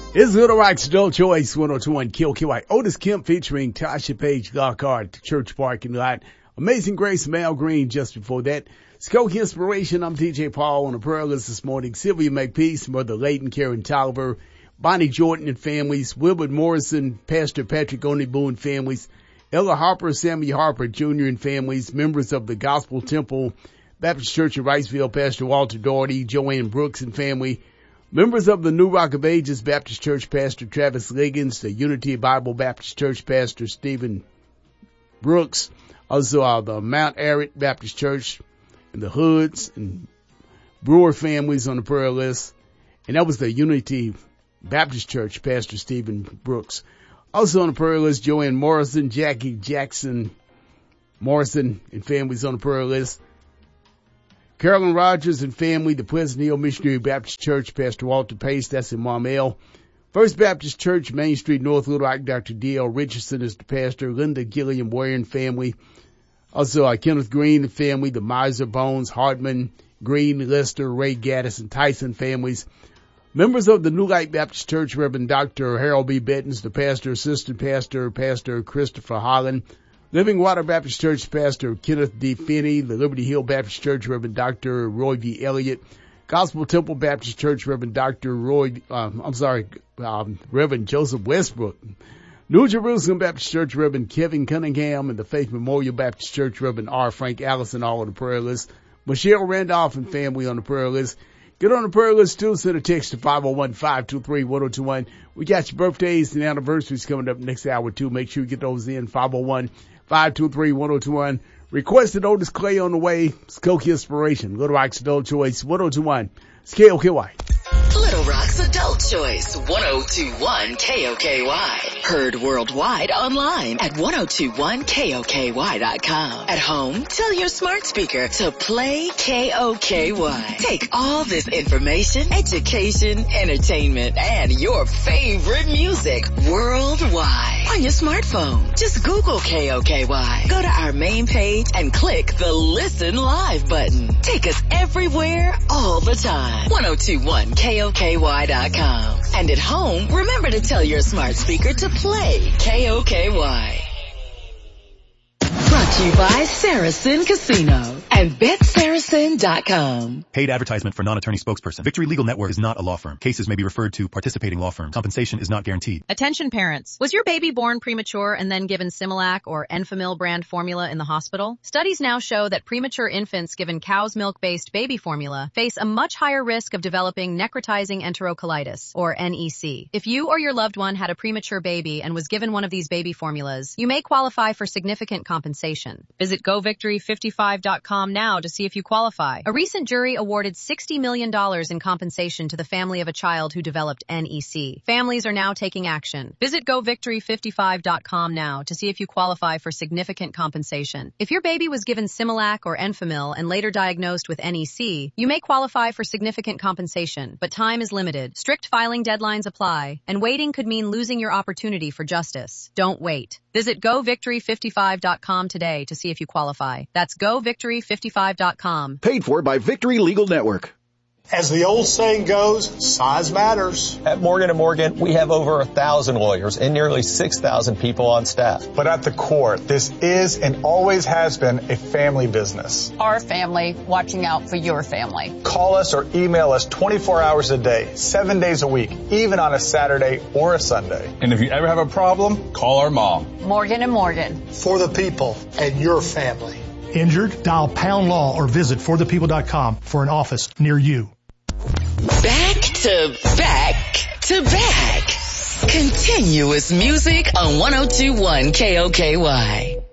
It's Little Rock's Adult Choice 102.1 KOKY. Otis Kemp featuring Tasha Page Lockhart, the church parking lot. Amazing Grace, Mal Green just before that. Skokie Inspiration, I'm DJ Paul on the prayer list this morning. Sylvia McPeace, Mother Layton, Karen Tolliver, Bonnie Jordan and families, Wilbert Morrison, Pastor Patrick Oneybu and families, Ella Harper, Sammy Harper Jr. and families, members of the Gospel Temple Baptist Church in Wrightsville, Pastor Walter Doherty, Joanne Brooks and family, members of the New Rock of Ages Baptist Church, Pastor Travis Liggins, the Unity Bible Baptist Church, Pastor Stephen Brooks, also the Mount Arrett Baptist Church, and the Hoods and Brewer families on the prayer list. And that was the Unity Baptist Church, Pastor Stephen Brooks. Also on the prayer list, Joanne Morrison, Jackie Jackson Morrison and families on the prayer list. Carolyn Rogers and family, the Pleasant Hill Missionary Baptist Church, Pastor Walter Pace, that's in Maumelle. First Baptist Church, Main Street, North Little Rock, Dr. D.L. Richardson is the pastor. Linda Gilliam Warren family. Also, Kenneth Green and family, the Miser Bones, Hartman, Green, Lester, Ray Gaddis, and Tyson families. Members of the New Light Baptist Church, Reverend Dr. Harold B. Bettens, the pastor, assistant pastor, Pastor Christopher Holland. Living Water Baptist Church, Pastor Kenneth D. Finney. The Liberty Hill Baptist Church, Reverend Dr. Roy V. Elliott. Gospel Temple Baptist Church, Reverend Dr. Reverend Joseph Westbrook. New Jerusalem Baptist Church, Reverend Kevin Cunningham, and the Faith Memorial Baptist Church, Reverend R. Frank Allison, all on the prayer list. Michelle Randolph and family on the prayer list. Get on the prayer list too. Send a text to 501-523-1021. We got your birthdays and anniversaries coming up next hour too. Make sure you get those in. 501-523-1021. Requested Otis Clay on the way. Skokie Inspiration. Little Rock's Adult Choice 1021. KOKY. Little Rock's Adult Choice 1021 KOKY. Heard worldwide online at 1021KOKY.com. At home, tell your smart speaker to play KOKY. Take all this information, education, entertainment, and your favorite music worldwide on your smartphone. Just Google KOKY. Go to our main page and click the Listen Live button. Take us everywhere, all the time. 1021KOKY.com. And at home, remember to tell your smart speaker to play KOKY. Brought to you by Saracen Casino and BetSaracen.com. Paid advertisement for non-attorney spokesperson. Victory Legal Network is not a law firm. Cases may be referred to participating law firms. Compensation is not guaranteed. Attention parents. Was your baby born premature and then given Similac or Enfamil brand formula in the hospital? Studies now show that premature infants given cow's milk-based baby formula face a much higher risk of developing necrotizing enterocolitis, or NEC. If you or your loved one had a premature baby and was given one of these baby formulas, you may qualify for significant compensation. Visit GoVictory55.com now to see if you qualify. A recent jury awarded $60 million in compensation to the family of a child who developed NEC. Families are now taking action. Visit GoVictory55.com now to see if you qualify for significant compensation. If your baby was given Similac or Enfamil and later diagnosed with NEC, you may qualify for significant compensation, but time is limited. Strict filing deadlines apply, and waiting could mean losing your opportunity for justice. Don't wait. Visit GoVictory55.com today to see if you qualify. That's GoVictory55.com. Paid for by Victory Legal Network. As the old saying goes, size matters. At Morgan & Morgan, we have over 1,000 lawyers and nearly 6,000 people on staff. But at the core, this is and always has been a family business. Our family watching out for your family. Call us or email us 24 hours a day, 7 days a week, even on a Saturday or a Sunday. And if you ever have a problem, call our mom. Morgan & Morgan. For the people and your family. Injured? Dial Pound Law or visit forthepeople.com for an office near you. Back to back to back. Continuous music on 1021 KOKY.